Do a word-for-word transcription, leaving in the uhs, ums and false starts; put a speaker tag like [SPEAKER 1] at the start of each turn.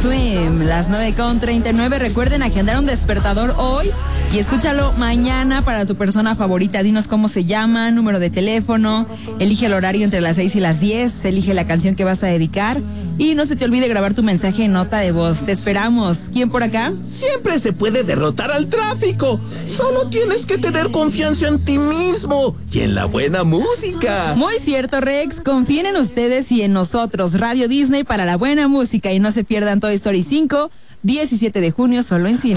[SPEAKER 1] Swim, las nueve con treinta y nueve. Recuerden agendar un despertador hoy y escúchalo mañana para tu persona favorita. Dinos cómo se llama, número de teléfono, elige el horario entre las seis y las diez, elige la canción que vas a dedicar y no se te olvide grabar tu mensaje en nota de voz. Te esperamos. ¿Quién por acá?
[SPEAKER 2] Siempre se puede derrotar al tráfico. Solo tienes que tener confianza en ti mismo y en la buena música.
[SPEAKER 1] Muy cierto, Rex. Confíen en ustedes y en nosotros. Radio Disney para la buena música y no se pierdan Toy Story cinco, diecisiete de junio solo en cine.